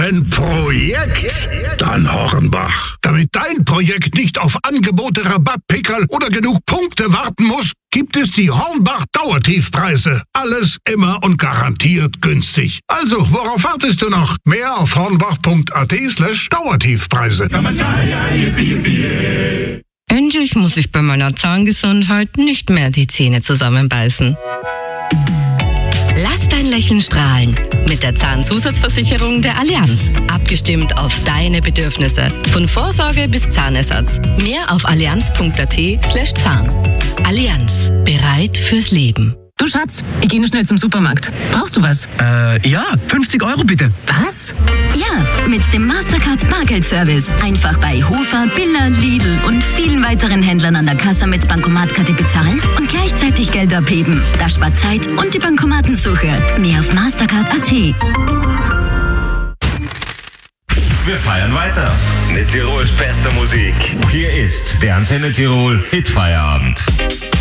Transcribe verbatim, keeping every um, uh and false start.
Wenn Projekt, dann Hornbach. Damit dein Projekt nicht auf Angebote, Rabattpickerl oder genug Punkte warten muss, gibt es die Hornbach Dauertiefpreise. Alles immer und garantiert günstig. Also, worauf wartest du noch? Mehr auf hornbach.at slash Dauertiefpreise. Endlich muss ich bei meiner Zahngesundheit nicht mehr die Zähne zusammenbeißen. Lass dein Lächeln strahlen mit der Zahnzusatzversicherung der Allianz. Abgestimmt auf deine Bedürfnisse. Von Vorsorge bis Zahnersatz. Mehr auf allianz.at slash Zahn. Allianz. Bereit fürs Leben. Du Schatz, ich gehe noch schnell zum Supermarkt. Brauchst du was? Äh, ja, fünfzig Euro bitte. Was? Ja, mit dem Mastercard Bargeldservice. Einfach bei Hofer, Billa, Lidl und vielen weiteren Händlern an der Kasse mit Bankomatkarte bezahlen und gleichzeitig Geld abheben. Das spart Zeit und die Bankomatensuche. Mehr auf mastercard punkt at. Wir feiern weiter mit Tirols bester Musik. Hier ist der Antenne Tirol Hitfeierabend.